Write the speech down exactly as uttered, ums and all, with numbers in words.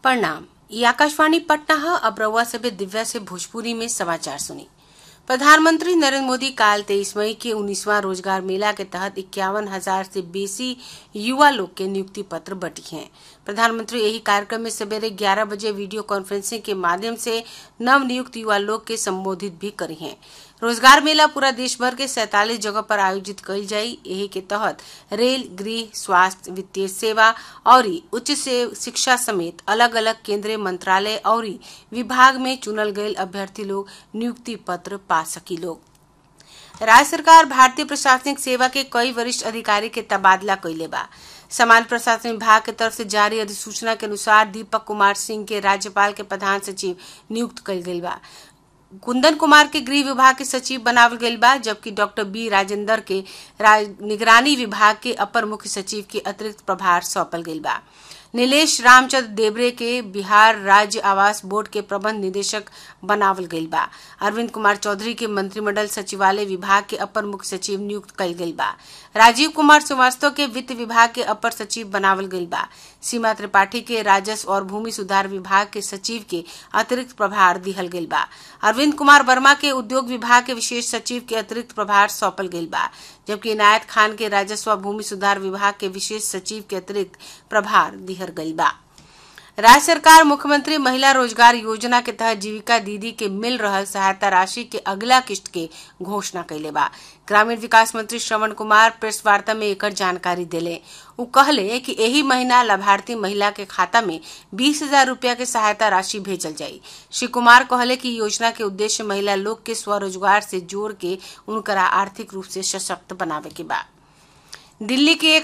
प्रणाम। ये आकाशवाणी पटना है। अब रउआ सभे दिव्या से भोजपुरी में समाचार सुनी। प्रधानमंत्री नरेंद्र मोदी काल तेईस मई के उन्नीसवां रोजगार मेला के तहत इक्यावन हजार से बेसी युवा लोग के नियुक्ति पत्र बटी हैं। प्रधानमंत्री यही कार्यक्रम में सवेरे ग्यारह बजे वीडियो कॉन्फ्रेंसिंग के माध्यम से नव नियुक्त युवा लोग के संबोधित भी करी हैं। रोजगार मेला पूरा देश भर के सैतालीस जगह पर आयोजित कईल जाई। यही के तहत रेल, गृह, स्वास्थ्य, वित्तीय सेवा और उच्च से शिक्षा समेत अलग अलग केंद्रीय मंत्रालय और विभाग में चुनल गए अभ्यर्थी लोग नियुक्ति पत्र पा सकी लोग। राज्य सरकार भारतीय प्रशासनिक सेवा के कई वरिष्ठ अधिकारी के तबादला कइले बा। सामान्य प्रशासन विभाग के तरफ से जारी अधिसूचना के अनुसार दीपक कुमार सिंह के राज्यपाल के प्रधान सचिव नियुक्त कइल गइल बा। कुंदन कुमार के गृह विभाग के सचिव बनावल गइल बा, जबकि डॉक्टर बी राजेंद्र के निगरानी विभाग के अपर मुख्य सचिव के अतिरिक्त प्रभार सौंपल गइल बा। नीलेश रामचंद्र देवरे के बिहार राज्य आवास बोर्ड के प्रबंध निदेशक बनावल गइल बा। अरविंद कुमार चौधरी के मंत्रिमंडल सचिवालय विभाग के अपर मुख्य सचिव नियुक्त कइल गइल बा। राजीव कुमार श्रीवास्तव के वित्त विभाग के अपर सचिव बनावल गइल बा। सीमा त्रिपाठी के राजस्व और भूमि सुधार विभाग के सचिव के अतिरिक्त प्रभार दिहल गइल बा। अरविंद कुमार वर्मा के उद्योग विभाग के विशेष सचिव के अतिरिक्त प्रभार सौंपल गइल बा, जबकि इनायत खान के राजस्व और भूमि सुधार विभाग के विशेष सचिव के अतिरिक्त प्रभार दिहल गइल बा। राज्य सरकार मुख्यमंत्री महिला रोजगार योजना के तहत जीविका दीदी के मिल रहल सहायता राशि के अगला किस्त के घोषणा कइले बा। ग्रामीण विकास मंत्री श्रवण कुमार प्रेस वार्ता में एकर जानकारी दिले। उ कहले कि यही महीना लाभार्थी महिला के खाता में बीस हजार रूपया के सहायता राशि भेजल जाई। श्री कुमार कहले कि योजना के उद्देश्य महिला लोग के स्वरोजगार से जोड़ के उनकरा आर्थिक रूप से सशक्त बनावे के बा। दिल्ली के